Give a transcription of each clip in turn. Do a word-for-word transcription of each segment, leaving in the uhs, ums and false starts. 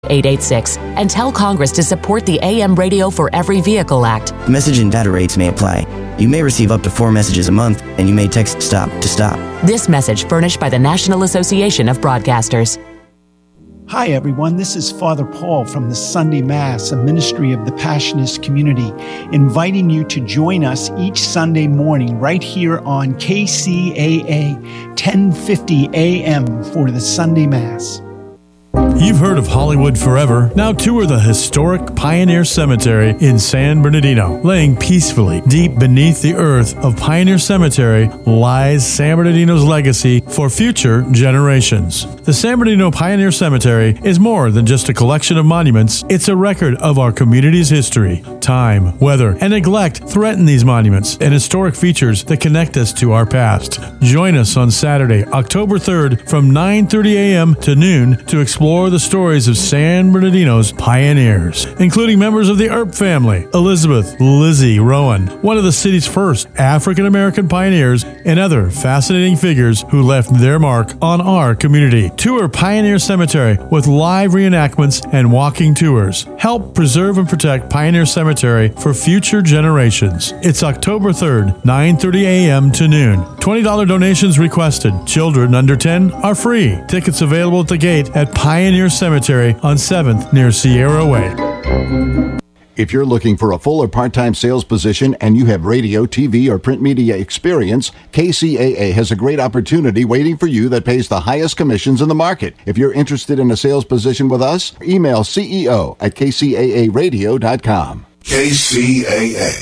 eight eight six and tell Congress to support the A M Radio for Every Vehicle Act. Message and data rates may apply. You may receive up to four messages a month, and you may text STOP to STOP. This message furnished by the National Association of Broadcasters. Hi, everyone. This is Father Paul from the Sunday Mass, a ministry of the Passionist community, inviting you to join us each Sunday morning right here on K C A A, ten fifty A M for the Sunday Mass. You've heard of Hollywood Forever. Now tour the historic Pioneer Cemetery in San Bernardino. Laying peacefully deep beneath the earth of Pioneer Cemetery lies San Bernardino's legacy for future generations. The San Bernardino Pioneer Cemetery is more than just a collection of monuments. It's a record of our community's history. Time, weather, and neglect threaten these monuments and historic features that connect us to our past. Join us on Saturday, October third from nine thirty a.m. to noon to explore the stories of San Bernardino's pioneers, including members of the Earp family, Elizabeth Lizzie Rowan, one of the city's first African-American pioneers, and other fascinating figures who left their mark on our community. Tour Pioneer Cemetery with live reenactments and walking tours. Help preserve and protect Pioneer Cemetery for future generations. It's October third, nine thirty a.m. to noon. twenty dollars donations requested. Children under ten are free. Tickets available at the gate at Pioneer Cemetery on seventh near Sierra Way. If you're looking for a full or part-time sales position and you have radio, T V, or print media experience, K C A A has a great opportunity waiting for you that pays the highest commissions in the market. If you're interested in a sales position with us, email C E O at K C A A radio dot com. K C A A.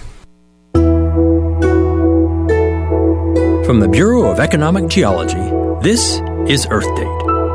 From the Bureau of Economic Geology, this is Earth Date.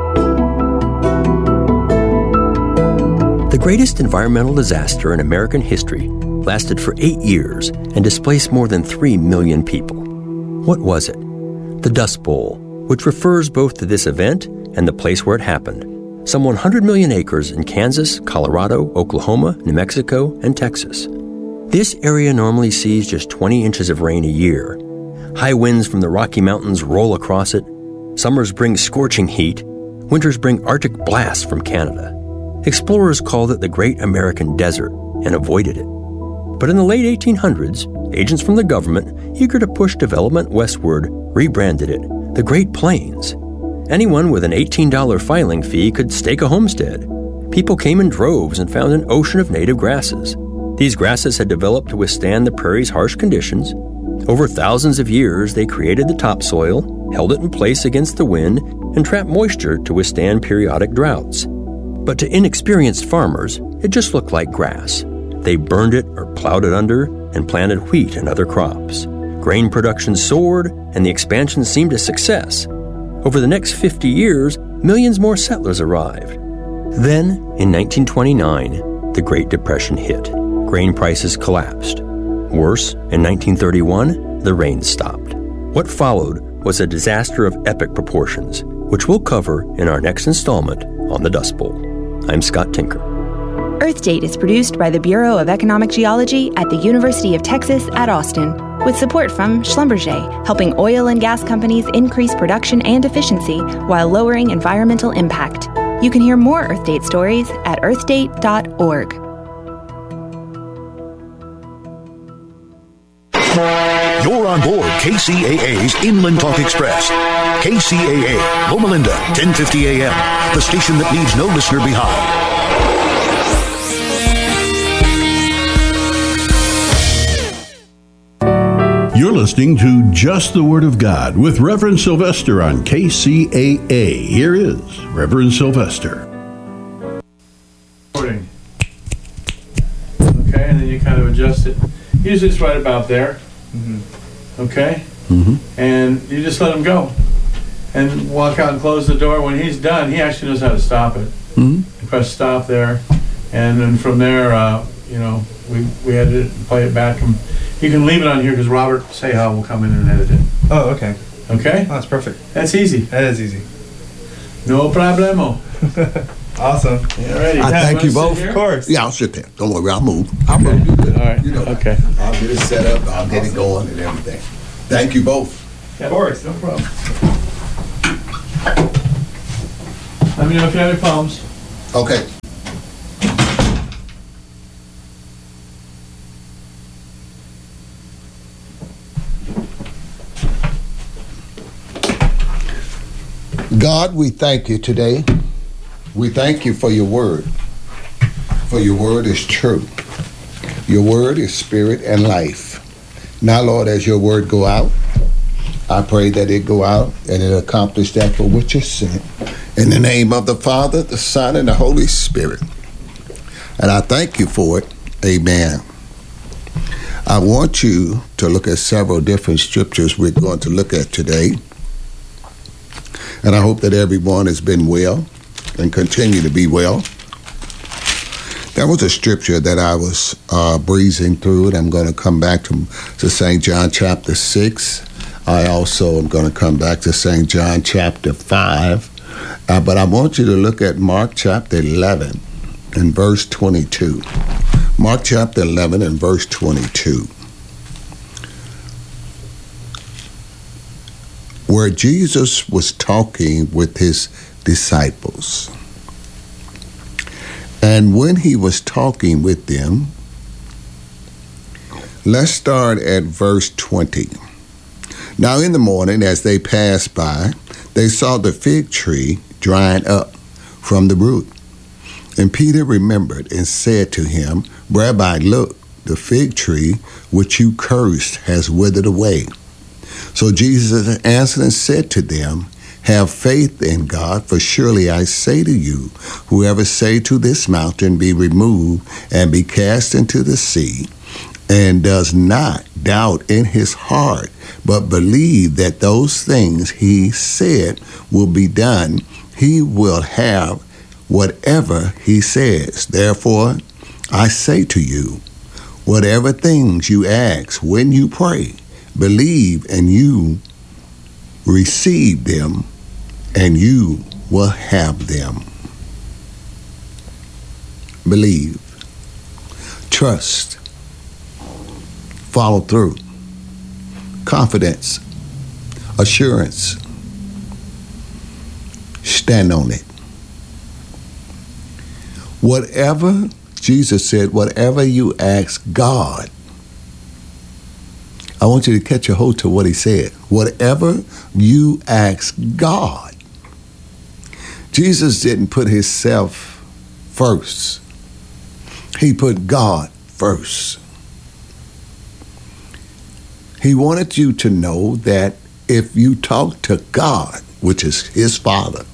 The greatest environmental disaster in American history lasted for eight years and displaced more than three million people. What was it? The Dust Bowl, which refers both to this event and the place where it happened. Some one hundred million acres in Kansas, Colorado, Oklahoma, New Mexico, and Texas. This area normally sees just twenty inches of rain a year. High winds from the Rocky Mountains roll across it. Summers bring scorching heat. Winters bring Arctic blasts from Canada. Explorers called it the Great American Desert and avoided it. But in the late eighteen hundreds, agents from the government, eager to push development westward, rebranded it the Great Plains. Anyone with an eighteen dollars filing fee could stake a homestead. People came in droves and found an ocean of native grasses. These grasses had developed to withstand the prairie's harsh conditions. Over thousands of years, they created the topsoil, held it in place against the wind, and trapped moisture to withstand periodic droughts. But to inexperienced farmers, it just looked like grass. They burned it or plowed it under and planted wheat and other crops. Grain production soared, and the expansion seemed a success. Over the next fifty years, millions more settlers arrived. Then, in nineteen twenty-nine, the Great Depression hit. Grain prices collapsed. Worse, in nineteen thirty-one, the rain stopped. What followed was a disaster of epic proportions, which we'll cover in our next installment on the Dust Bowl. I'm Scott Tinker. Earth Date is produced by the Bureau of Economic Geology at the University of Texas at Austin, with support from Schlumberger, helping oil and gas companies increase production and efficiency while lowering environmental impact. You can hear more Earth Date stories at earth date dot org. You're on board K C A A's Inland Talk Express. K C A A, Loma Linda, ten fifty a.m., the station that leaves no listener behind. You're listening to Just the Word of God with Reverend Sylvester on K C A A. Here is Reverend Sylvester. Okay, and then you kind of adjust it. Usually it's right about there. Mm-hmm. Okay? Mm-hmm. And you just let him go. And walk out and close the door. When he's done, he actually knows how to stop it. Mm-hmm. You press stop there. And then from there, uh, you know, we, we edit it and play it back. And you can leave it on here because Robert Sahal will come in and edit it. Oh, okay. Okay? Oh, that's perfect. That's easy. That is easy. No problemo. Awesome. Yeah, ready. I Dad, thank you both. Of course. Yeah, I'll sit there. Don't worry, I'll move. I'll move. You good. All right. You know, okay. I'll get it set up. I'll get it going and everything. Thank you both. Yeah, of course. No problem. Let me know if you have any problems. Okay. God, we thank you today. We thank you for your word. For your word is true. Your word is spirit and life. Now, Lord, as your word go out, I pray that it go out and it accomplish that for which it's sent. In the name of the Father, the Son, and the Holy Spirit. And I thank you for it. Amen. I want you to look at several different scriptures we're going to look at today. And I hope that everyone has been well and continue to be well. That was a scripture that I was uh, breezing through, and I'm going to come back to, to Saint John chapter six. I also am going to come back to Saint John chapter five. Uh, but I want you to look at Mark chapter eleven and verse twenty-two. Mark chapter eleven and verse twenty-two. Where Jesus was talking with his disciples. And when he was talking with them, let's start at verse twenty. Now in the morning, as they passed by, they saw the fig tree drying up from the root. And Peter remembered and said to him, Rabbi, look, the fig tree which you cursed has withered away. So Jesus answered and said to them, have faith in God, for surely I say to you, whoever say to this mountain, be removed and be cast into the sea, and does not doubt in his heart, but believe that those things he said will be done, he will have whatever he says. Therefore, I say to you, whatever things you ask when you pray, believe and you receive them, and you will have them. Believe, trust, follow through, confidence, assurance, stand on it. Whatever, Jesus said, whatever you ask God, I want you to catch a hold to what he said. Whatever you ask God. Jesus didn't put himself first. He put God first. He wanted you to know that if you talk to God, which is his Father,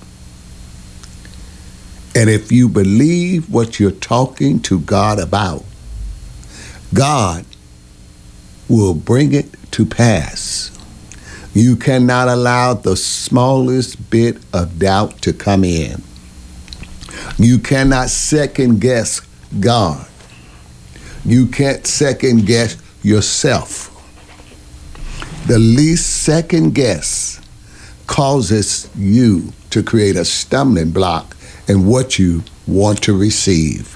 and if you believe what you're talking to God about, God will bring it to pass. You cannot allow the smallest bit of doubt to come in. You cannot second guess God. You can't second guess yourself. The least second guess causes you to create a stumbling block in what you want to receive.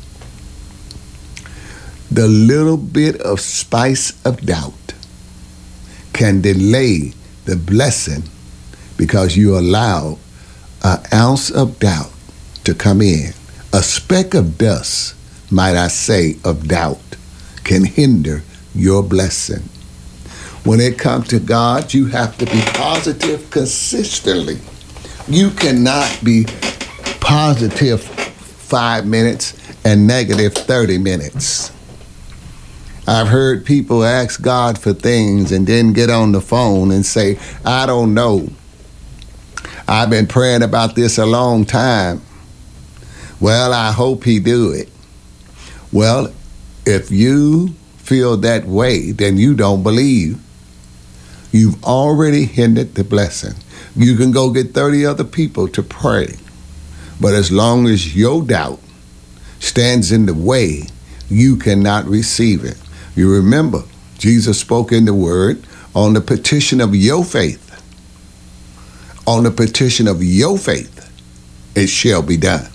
The little bit of spice of doubt can delay the blessing because you allow an ounce of doubt to come in. A speck of dust, might I say, of doubt can hinder your blessing. When it comes to God, you have to be positive consistently. You cannot be positive five minutes and negative thirty minutes. I've heard people ask God for things and then get on the phone and say, I don't know. I've been praying about this a long time. Well, I hope he do it. Well, if you feel that way, then you don't believe. You've already hindered the blessing. You can go get thirty other people to pray. But as long as your doubt stands in the way, you cannot receive it. You remember, Jesus spoke in the word on the petition of your faith. On the petition of your faith, it shall be done.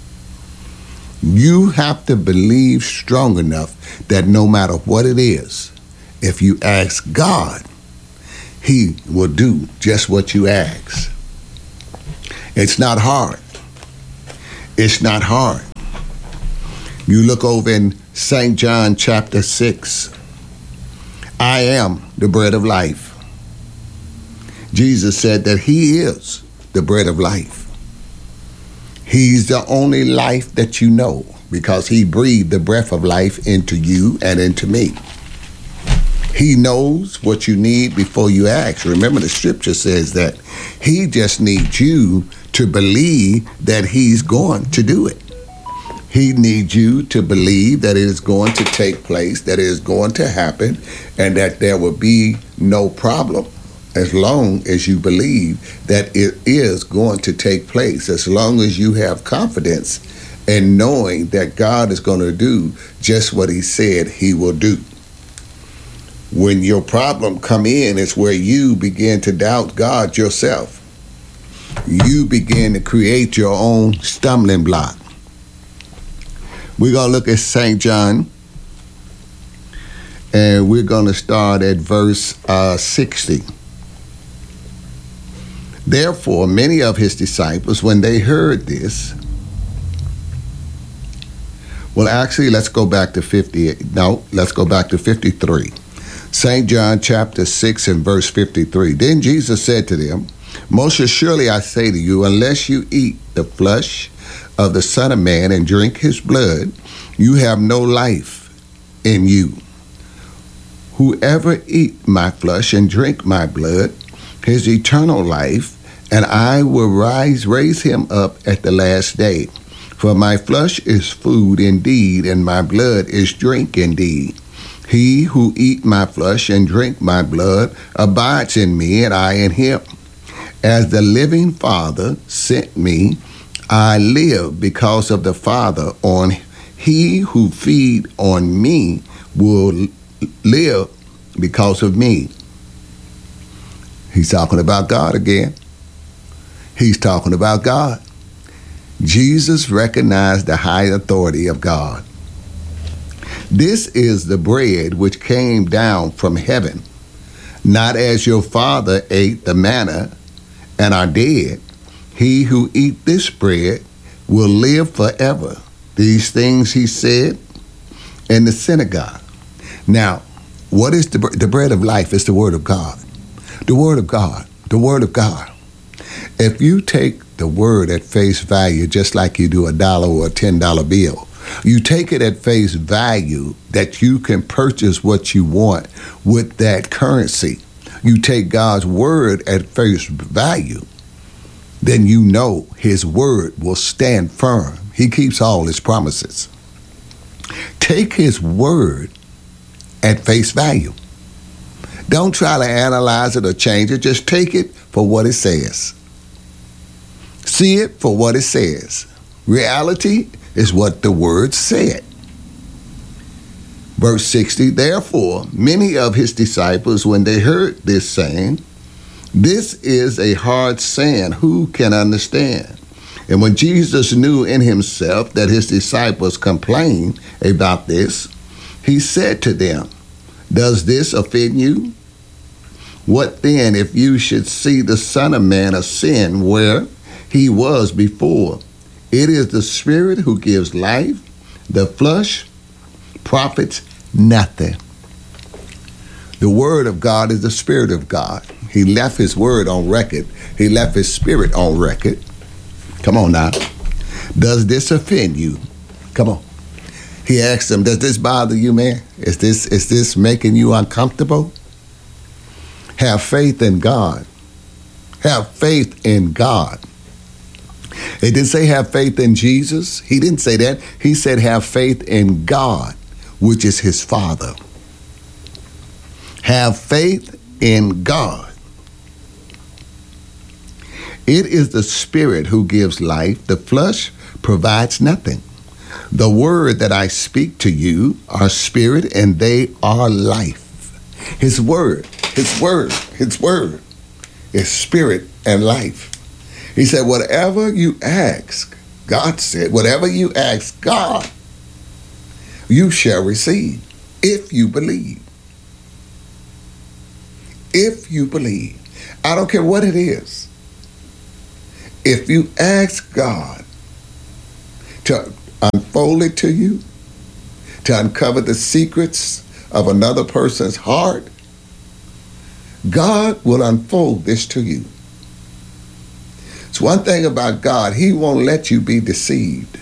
You have to believe strong enough that no matter what it is, if you ask God, he will do just what you ask. It's not hard. It's not hard. You look over in Saint John chapter six. I am the bread of life. Jesus said that he is the bread of life. He's the only life that you know because he breathed the breath of life into you and into me. He knows what you need before you ask. Remember, the scripture says that he just needs you to believe that he's going to do it. He needs you to believe that it is going to take place, that it is going to happen, and that there will be no problem as long as you believe that it is going to take place, as long as you have confidence in knowing that God is going to do just what he said he will do. When your problem come in, it's where you begin to doubt God yourself. You begin to create your own stumbling block. We're going to look at Saint John, and we're going to start at verse uh, sixty. Therefore, many of his disciples, when they heard this, well, actually, let's go back to fifty-eight. No, let's go back to fifty-three. Saint John chapter six and verse fifty-three. Then Jesus said to them, most assuredly I say to you, unless you eat the flesh of the Son of Man and drink his blood, you have no life in you. Whoever eat my flesh and drink my blood has eternal life, and I will rise, raise him up at the last day. For my flesh is food indeed, and my blood is drink indeed. He who eat my flesh and drink my blood abides in me, and I in him. As the living Father sent me, I live because of the Father. On he who feed on me will live because of me. He's talking about God again. He's talking about God. Jesus recognized the high authority of God. This is the bread which came down from heaven, not as your father ate the manna and are dead. He who eat this bread will live forever. These things he said in the synagogue. Now, what is the, the bread of life? Is the word of God. The word of God. The word of God. If you take the word at face value, just like you do a dollar or a ten dollar bill, you take it at face value that you can purchase what you want with that currency. You take God's word at face value, then you know his word will stand firm. He keeps all his promises. Take his word at face value. Don't try to analyze it or change it. Just take it for what it says. See it for what it says. Reality is what the word said. Verse sixty, therefore, many of his disciples, when they heard this saying, this is a hard saying, who can understand? And when Jesus knew in himself that his disciples complained about this, he said to them, does this offend you? What then if you should see the Son of Man ascend where he was before? It is the Spirit who gives life. The flesh profits nothing. The word of God is the Spirit of God. He left his word on record. He left his Spirit on record. Come on now. Does this offend you? Come on. He asked them, does this bother you, man? Is this, is this making you uncomfortable? Have faith in God. Have faith in God. It didn't say have faith in Jesus. He didn't say that. He said have faith in God, which is his Father. Have faith in God. It is the Spirit who gives life. The flesh provides nothing. The word that I speak to you are spirit and they are life. His word, his word, his word is spirit and life. He said, whatever you ask, God said, whatever you ask God, you shall receive if you believe. If you believe. I don't care what it is. If you ask God, to unfold it to you, to uncover the secrets of another person's heart, God will unfold this to you. It's one thing about God, he won't let you be deceived.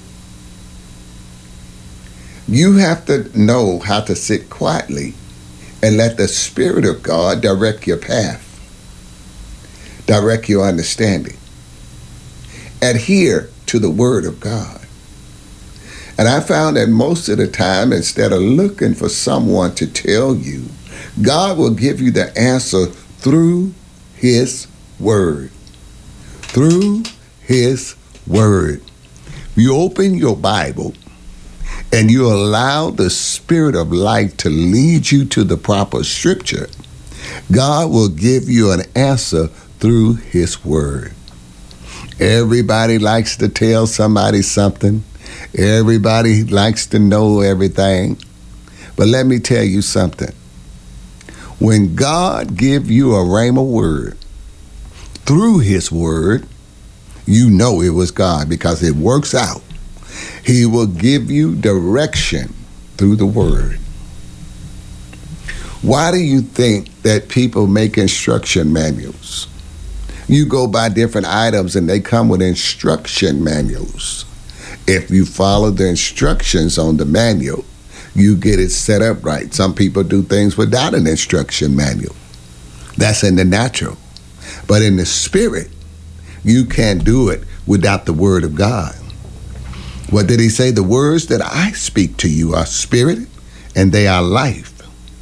You have to know how to sit quietly and let the Spirit of God direct your path, direct your understanding. Adhere to the Word of God. And I found that most of the time, instead of looking for someone to tell you, God will give you the answer through his Word. Through his Word. You open your Bible and you allow the Spirit of life to lead you to the proper scripture, God will give you an answer through his Word. Everybody likes to tell somebody something. Everybody likes to know everything. But let me tell you something. When God gives you a rhema word through his Word, you know it was God because it works out. He will give you direction through the Word. Why do you think that people make instruction manuals? You go buy different items and they come with instruction manuals. If you follow the instructions on the manual, you get it set up right. Some people do things without an instruction manual. That's in the natural. But in the spirit, you can't do it without the Word of God. What did he say? The words that I speak to you are spirit and they are life.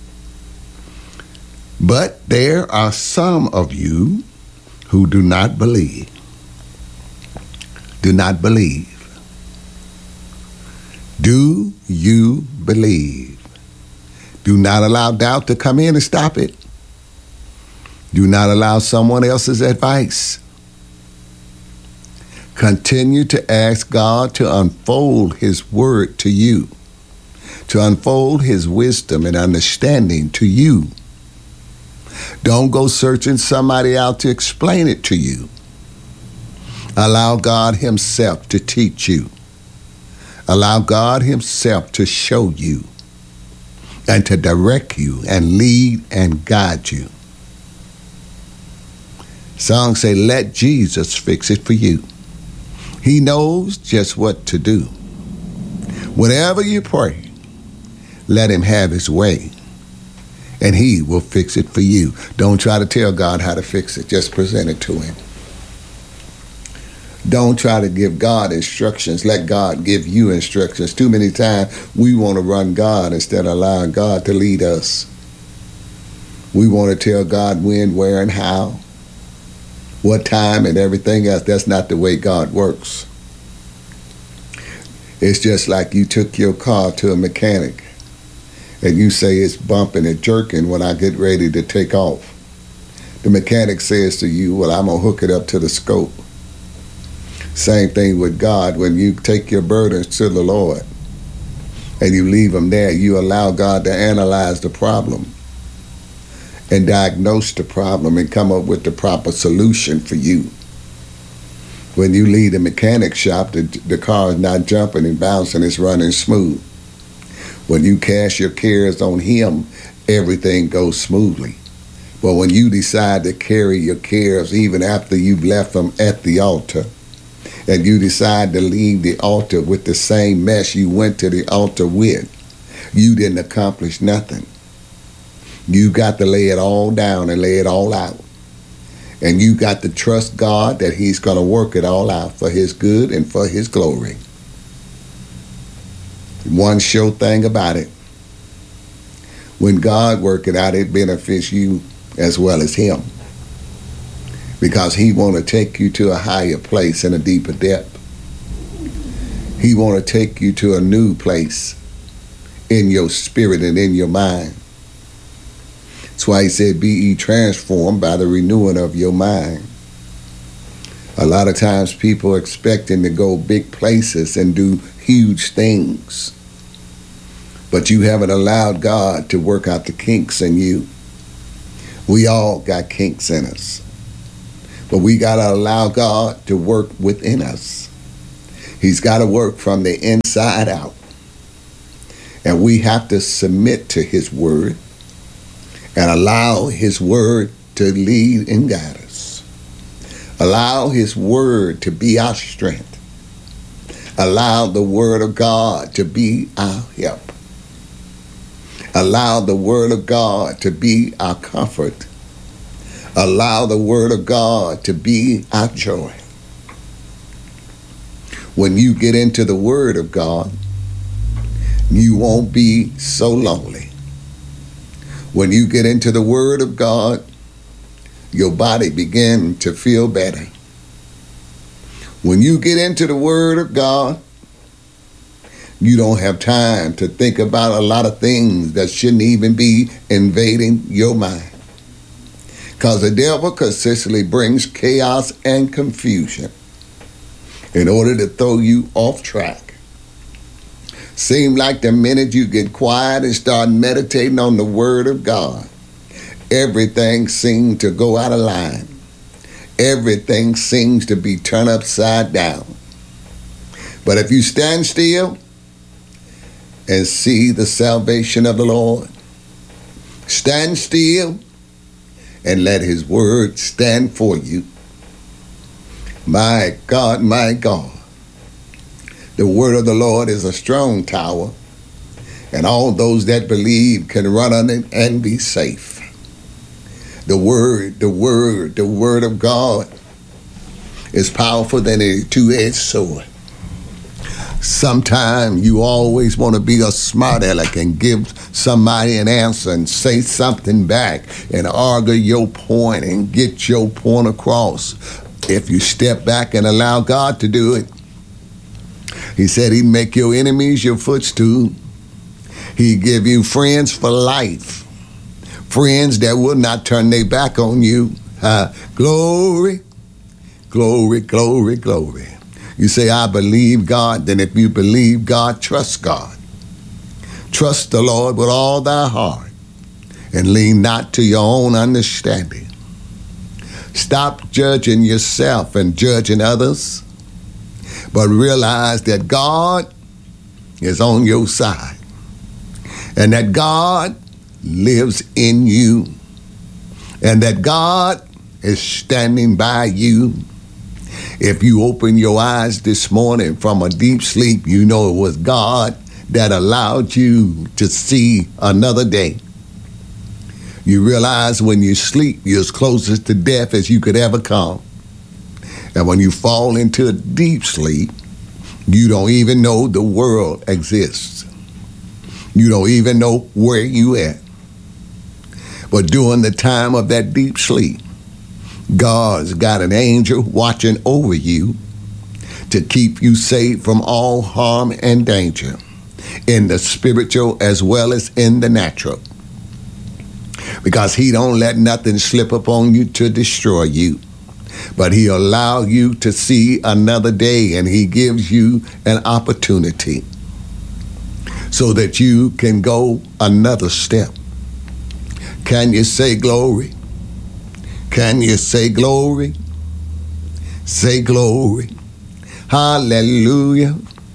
But there are some of you who do not believe. Do not believe. Do you believe? Do not allow doubt to come in and stop it. Do not allow someone else's advice. Continue to ask God to unfold his Word to you, to unfold his wisdom and understanding to you. Don't go searching somebody out to explain it to you. Allow God himself to teach you. Allow God himself to show you and to direct you and lead and guide you. Songs say, let Jesus fix it for you. He knows just what to do. Whenever you pray, let him have his way, and he will fix it for you. Don't try to tell God how to fix it. Just present it to him. Don't try to give God instructions. Let God give you instructions. Too many times we want to run God instead of allowing God to lead us. We want to tell God when, where, and how, what time, and everything else. That's not the way God works. It's just like you took your car to a mechanic and you say it's bumping and jerking when I get ready to take off. The mechanic says to you, well, I'm going to hook it up to the scope. Same thing with God. When you take your burdens to the Lord and you leave them there, you allow God to analyze the problem and diagnose the problem and come up with the proper solution for you. When you leave the mechanic shop, the, the car is not jumping and bouncing, it's running smooth. When you cast your cares on him, everything goes smoothly. But when you decide to carry your cares even after you've left them at the altar, and you decide to leave the altar with the same mess you went to the altar with, you didn't accomplish nothing. You got to lay it all down and lay it all out. And you got to trust God that he's going to work it all out for his good and for his glory. One sure thing about it, when God work it out, it benefits you as well as him. Because he want to take you to a higher place and a deeper depth. He want to take you to a new place in your spirit and in your mind. That's why he said, be ye transformed by the renewing of your mind. A lot of times people are expecting to go big places and do huge things. But you haven't allowed God to work out the kinks in you. We all got kinks in us. But we got to allow God to work within us. He's got to work from the inside out. And we have to submit to his word and allow his word to lead and guide us. Allow his word to be our strength. Allow the word of God to be our help. Allow the word of God to be our comfort. Allow the word of God to be our joy. When you get into the word of God, you won't be so lonely. When you get into the word of God, your body begins to feel better. When you get into the word of God, you don't have time to think about a lot of things that shouldn't even be invading your mind. Because the devil consistently brings chaos and confusion in order to throw you off track. Seem like the minute you get quiet and start meditating on the word of God, everything seems to go out of line. Everything seems to be turned upside down. But if you stand still and see the salvation of the Lord, stand still and let his word stand for you. My God, my God, the word of the Lord is a strong tower, and all those that believe can run on it and be safe. The word, the word, the word of God is powerful than a two-edged sword. Sometimes you always want to be a smart aleck and give somebody an answer and say something back and argue your point and get your point across. If you step back and allow God to do it, he said he'd make your enemies your footstool. He'd give you friends for life. Friends that will not turn their back on you. Uh, glory, glory, glory, glory. You say, I believe God. Then if you believe God, trust God. Trust the Lord with all thy heart and lean not to your own understanding. Stop judging yourself and judging others, but realize that God is on your side and that God lives in you and that God is standing by you. If you open your eyes this morning from a deep sleep, you know it was God that allowed you to see another day. You realize when you sleep, you're as closest to death as you could ever come. And when you fall into a deep sleep, you don't even know the world exists. You don't even know where you at. But during the time of that deep sleep, God's got an angel watching over you to keep you safe from all harm and danger, in the spiritual as well as in the natural. Because he don't let nothing slip up on you to destroy you, but he allow you to see another day, and he gives you an opportunity so that you can go another step. Can you say glory? Can you say glory? Say glory. Hallelujah.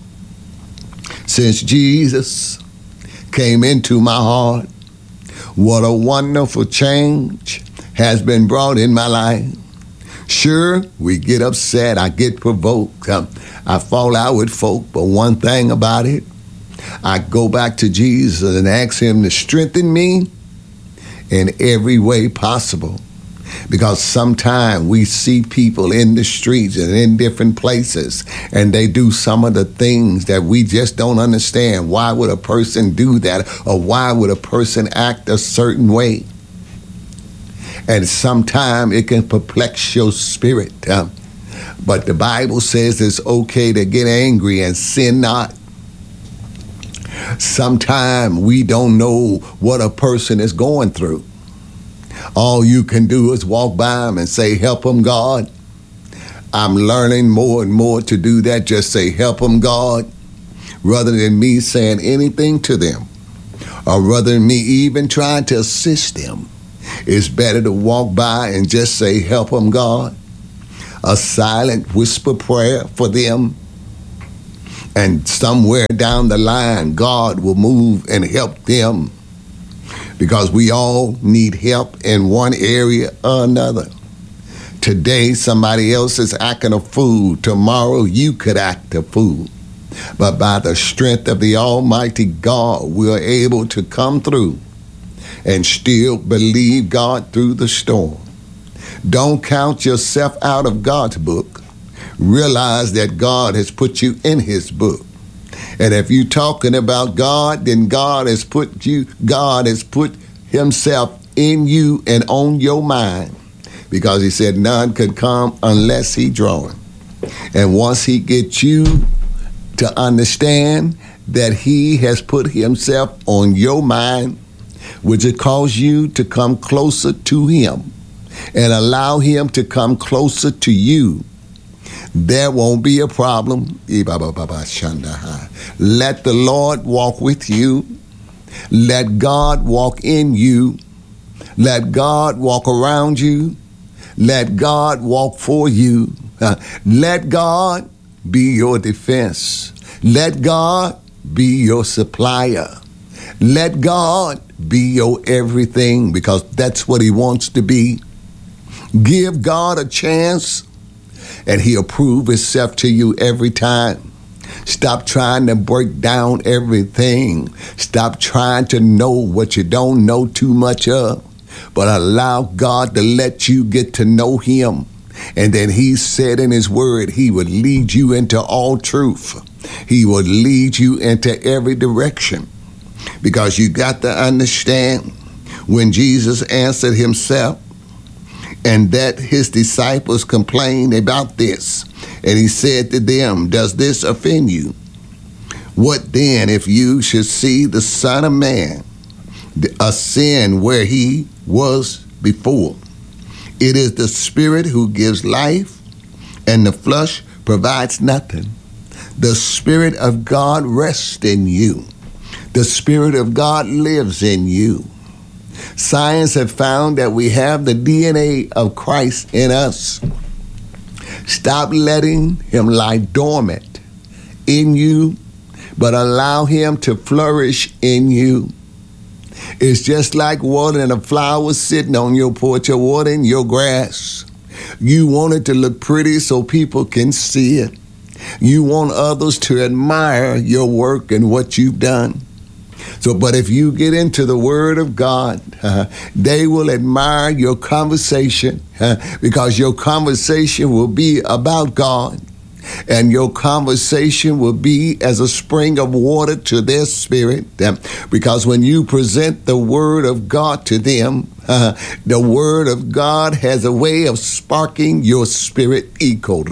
Since Jesus came into my heart, what a wonderful change has been brought in my life. Sure, we get upset, I get provoked, I, I fall out with folk, but one thing about it, I go back to Jesus and ask him to strengthen me in every way possible. Because sometimes we see people in the streets and in different places, and they do some of the things that we just don't understand. Why would a person do that? Or why would a person act a certain way? And sometimes it can perplex your spirit. Uh, but the Bible says it's okay to get angry and sin not. Sometimes we don't know what a person is going through. All you can do is walk by them and say, help them, God. I'm learning more and more to do that. Just say, help them, God, rather than me saying anything to them, or rather than me even trying to assist them. It's better to walk by and just say, help them, God. A silent whisper prayer for them. And somewhere down the line, God will move and help them, because we all need help in one area or another. Today, somebody else is acting a fool. Tomorrow, you could act a fool. But by the strength of the Almighty God, we're able to come through and still believe God through the storm. Don't count yourself out of God's book. Realize that God has put you in his book. And if you're talking about God, then God has put you, God has put himself in you and on your mind. Because he said none could come unless he draw him. And once he gets you to understand that he has put himself on your mind, which will cause you to come closer to him and allow him to come closer to you, there won't be a problem. Let the Lord walk with you. Let God walk in you. Let God walk around you. Let God walk for you. Uh, let God be your defense. Let God be your supplier. Let God be your everything, because that's what he wants to be. Give God a chance, and he'll prove himself to you every time. Stop trying to break down everything. Stop trying to know what you don't know too much of. But allow God to let you get to know him. And then he said in his word, he would lead you into all truth. He would lead you into every direction. Because you got to understand, when Jesus answered himself, and that his disciples complained about this, and he said to them, does this offend you? What then if you should see the Son of Man ascend where he was before? It is the Spirit who gives life, and the flesh provides nothing. The Spirit of God rests in you. The Spirit of God lives in you. Science has found that we have the D N A of Christ in us. Stop letting him lie dormant in you, but allow him to flourish in you. It's just like watering a flower sitting on your porch or watering your grass. You want it to look pretty so people can see it. You want others to admire your work and what you've done. So, but if you get into the Word of God, uh, they will admire your conversation uh, because your conversation will be about God. And your conversation will be as a spring of water to their spirit. Uh, because when you present the Word of God to them, uh, the Word of God has a way of sparking your spirit. You got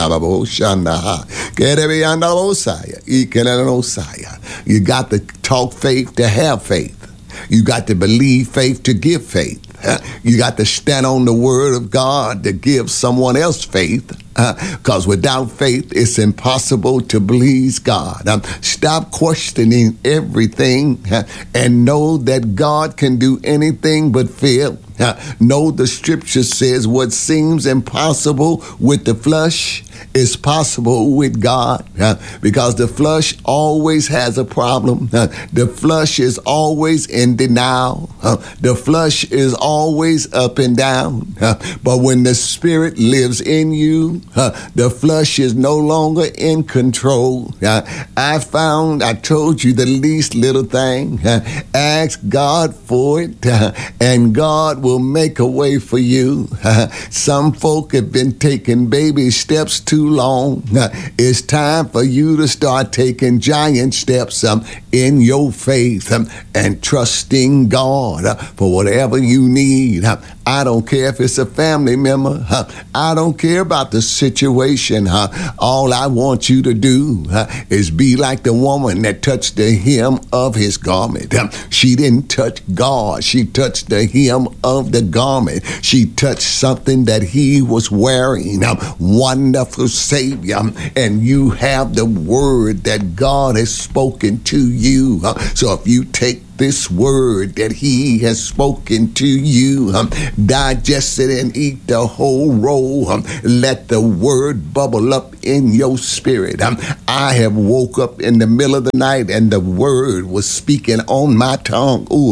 to talk faith to have faith. You got to believe faith to give faith. You got to stand on the Word of God to give someone else faith, because uh, without faith, it's impossible to please God. Um, stop questioning everything uh, and know that God can do anything but fail. Uh, know the Scripture says what seems impossible with the flesh is possible with God, uh, because the flesh always has a problem. Uh, the flesh is always in denial. Uh, the flesh is always up and down. Uh, but when the Spirit lives in you, uh, the flesh is no longer in control. Uh, I found, I told you the least little thing. Uh, ask God for it, uh, and God will make a way for you. Uh, some folk have been taking baby steps too long. Uh, it's time for you to start taking giant steps um, in your faith um, and trusting God uh, for whatever you need. Uh, I don't care if it's a family member. Uh, I don't care about the situation. Uh, all I want you to do uh, is be like the woman that touched the hem of his garment. Uh, she didn't touch God. She touched the hem of the garment. She touched something that he was wearing. Uh, wonderful Savior. And you have the word that God has spoken to you. Uh, so if you take this word that he has spoken to you, um, digest it and eat the whole roll. Um, let the word bubble up in your spirit. Um, I have woke up in the middle of the night and the word was speaking on my tongue. Ooh,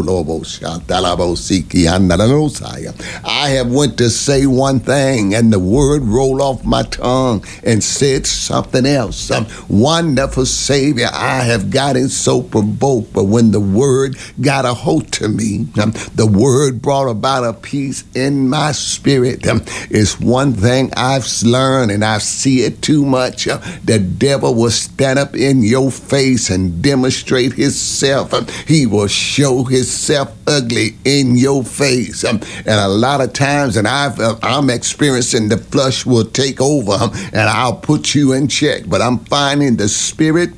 I have went to say one thing and the word rolled off my tongue and said something else. Um, wonderful Savior, I have gotten so provoked, but when the word got a hold to me, um, the word brought about a peace in my spirit. Um, it's one thing I've learned, and I see it too much. Uh, the devil will stand up in your face and demonstrate himself. Um, he will show himself ugly in your face. Um, and a lot of times, and I've, uh, I'm experiencing the flesh will take over, um, and I'll put you in check. But I'm finding the spirit,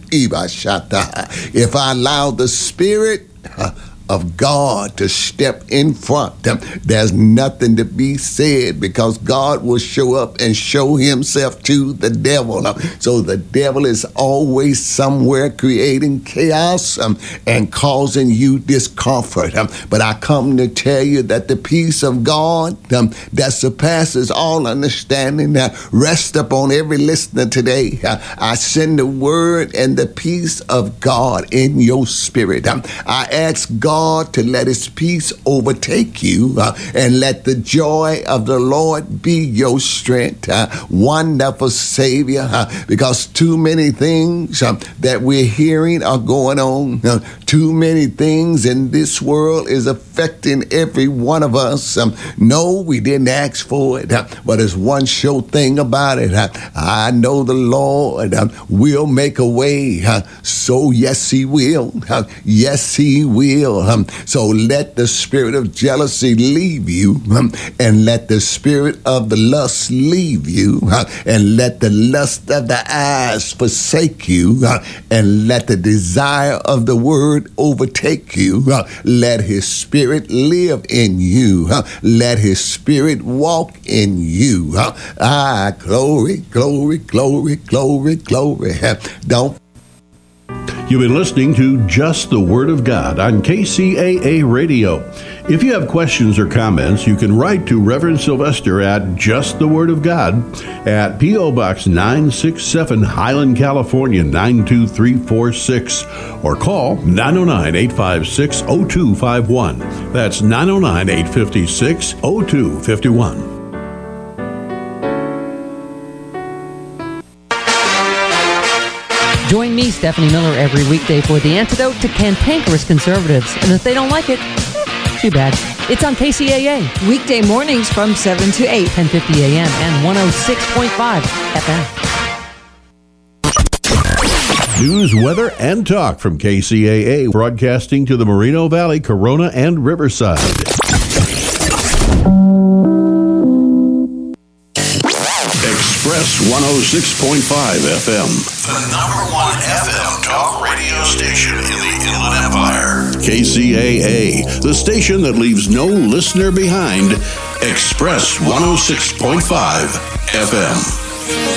if I allow the spirit uh, of God to step in front, there's nothing to be said because God will show up and show himself to the devil. So the devil is always somewhere creating chaos um, and causing you discomfort. Um, but I come to tell you that the peace of God um, that surpasses all understanding uh, rest upon every listener today. Uh, I send the word and the peace of God in your spirit. Um, I ask God God to let his peace overtake you uh, and let the joy of the Lord be your strength. Uh, wonderful Savior, uh, because too many things uh, that we're hearing are going on. Uh, too many things in this world is affecting every one of us. Um, no, we didn't ask for it, uh, but there's one sure thing about it. Uh, I know the Lord uh, will make a way. Uh, so yes, he will. Uh, yes, he will. Um, so let the spirit of jealousy leave you, um, and let the spirit of the lust leave you, uh, and let the lust of the eyes forsake you, uh, and let the desire of the word overtake you. Uh, let his spirit live in you. Uh, let his spirit walk in you. Uh, ah, glory, glory, glory, glory, glory. Uh, don't You've been listening to Just the Word of God on K C A A Radio. If you have questions or comments, you can write to Reverend Sylvester at Just the Word of God at P O Box nine six seven, Highland, California nine two three four six, or call nine oh nine, eight five six, oh two five one. That's nine oh nine, eight five six, oh two five one. Join me, Stephanie Miller, every weekday for the antidote to cantankerous conservatives. And if they don't like it, too bad. It's on K C A A. Weekday mornings from seven to eight. ten fifty a.m. and one oh six point five F M. News, weather, and talk from K C A A, broadcasting to the Moreno Valley, Corona, and Riverside. Express one oh six point five F M. The number one F M talk radio station in the Inland Empire. K C A A, the station that leaves no listener behind. Express one oh six point five F M.